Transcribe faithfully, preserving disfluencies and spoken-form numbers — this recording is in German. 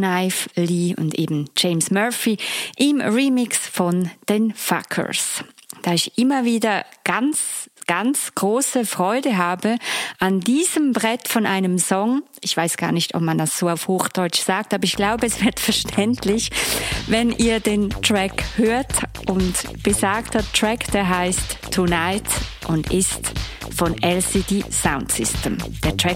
Yellowknife Lee und eben James Murphy im Remix von den Fuckers. Da ich immer wieder ganz, ganz große Freude habe an diesem Brett von einem Song. Ich weiß gar nicht, ob man das so auf Hochdeutsch sagt, aber ich glaube, es wird verständlich, wenn ihr den Track hört. Und besagter Track, der heißt Tonight und ist von L C D Sound System. Der Track